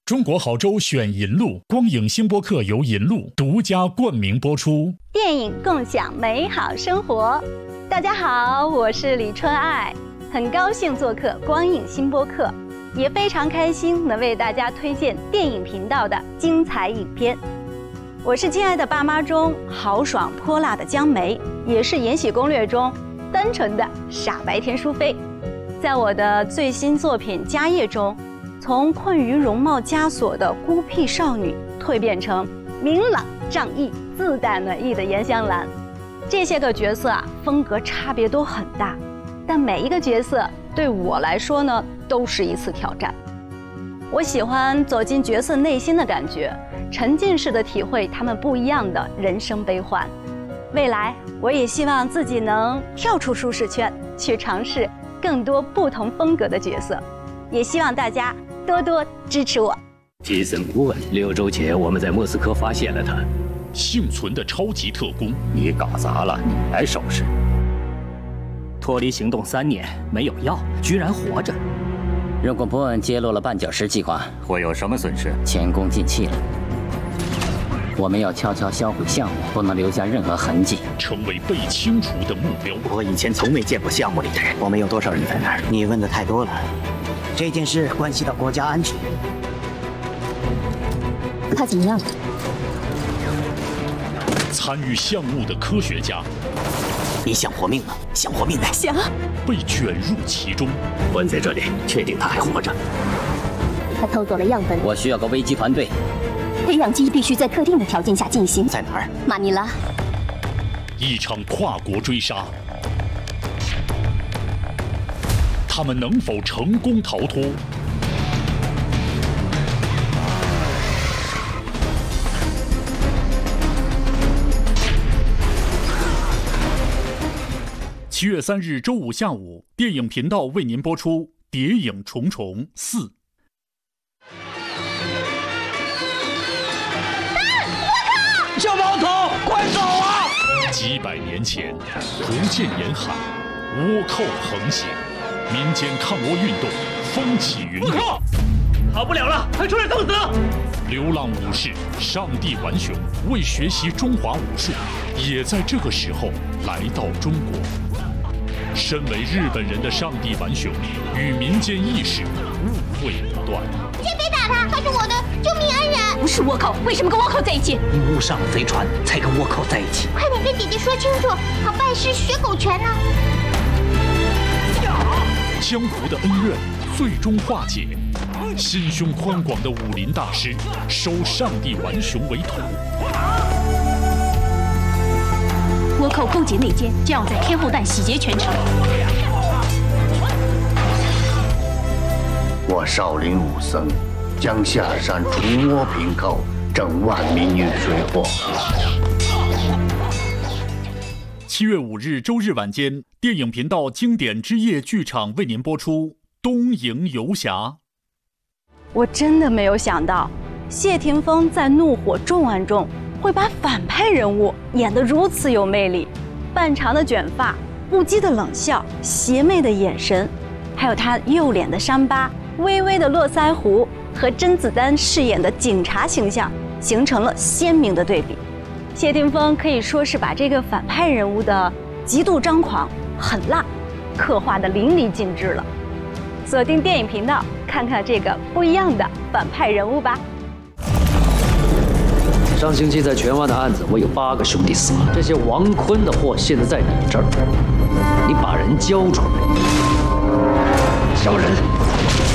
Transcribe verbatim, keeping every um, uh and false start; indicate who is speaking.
Speaker 1: 中国好州选银路，光影星播客由银路独家冠名播出。
Speaker 2: 电影共享美好生活。大家好，我是李春爱，很高兴做客光影星播客，也非常开心能为大家推荐电影频道的精彩影片。我是亲爱的爸妈中豪爽泼辣的江梅，也是《延禧攻略》中单纯的傻白甜淑妃。在我的最新作品《家业》中，从困于容貌枷锁的孤僻少女，蜕变成明朗仗义、自带暖意的严香兰。这些个角色啊，风格差别都很大，但每一个角色对我来说呢，都是一次挑战。我喜欢走进角色内心的感觉，沉浸式的体会他们不一样的人生悲欢。未来，我也希望自己能跳出舒适圈，去尝试更多不同风格的角色。也希望大家多多支持我。
Speaker 3: 吉森顾问，六周前我们在莫斯科发现了他，
Speaker 1: 幸存的超级特工。
Speaker 3: 你搞砸了，你来收拾。脱离行动三年，没有药，居然活着。
Speaker 4: 如果波恩揭露了绊脚石计划，
Speaker 3: 会有什么损失？
Speaker 4: 前功尽弃了。我们要悄悄销毁项目，不能留下任何痕迹，
Speaker 1: 成为被清除的目标。
Speaker 5: 我以前从未见过项目里的人。我们有多少人在那儿？你问的太多了。这件事关系到国家安全。
Speaker 6: 他怎么样了？
Speaker 1: 参与项目的科学家，
Speaker 5: 你想活命吗？想活命呗。
Speaker 6: 想。
Speaker 1: 被卷入其中。
Speaker 3: 关在这里，确定他还活着？
Speaker 6: 他偷走了样本。
Speaker 4: 我需要个危机团队。
Speaker 6: 培养基必须在特定的条件下进行。
Speaker 5: 在哪儿？
Speaker 6: 马尼拉。
Speaker 1: 一场跨国追杀，他们能否成功逃脱？七月三日周五下午，电影频道为您播出《谍影重重四》。
Speaker 7: 小毛头，快走啊！
Speaker 1: 几百年前，福建沿海，倭寇横行，民间抗倭运动风起云涌。
Speaker 7: 跑不了了，快出来送死！
Speaker 1: 流浪武士上帝丸雄为学习中华武术，也在这个时候来到中国。身为日本人的上帝丸雄与民间义士误会不断。
Speaker 8: 先别打他，他是我的救命恩人。
Speaker 6: 不是倭寇，为什么跟倭寇在一起？
Speaker 5: 你误上了贼船，才跟倭寇在一起。
Speaker 8: 快点跟姐姐说清楚，好拜师学狗拳呢。
Speaker 1: 江湖的恩怨最终化解，心胸宽广的武林大师收上帝丸雄为徒。
Speaker 6: 倭寇勾结内奸，将要在天后诞洗劫全城。
Speaker 9: 我少林武僧将下山除倭平寇，拯万民于水火。
Speaker 1: 七月五日周日晚间，电影频道经典之夜剧场为您播出《东瀛游侠》。
Speaker 2: 我真的没有想到，谢霆锋在《怒火重案》中会把反派人物演得如此有魅力。半长的卷发，不羁的冷笑，邪魅的眼神，还有他右脸的伤疤、微微的络腮胡，和甄子丹饰演的警察形象形成了鲜明的对比。谢霆锋可以说是把这个反派人物的极度张狂、狠辣刻画得淋漓尽致了。锁定电影频道，看看这个不一样的反派人物吧。
Speaker 10: 上星期在荃湾的案子，我有八个兄弟死了。这些王坤的货现在在你这儿，你把人交出来。小人，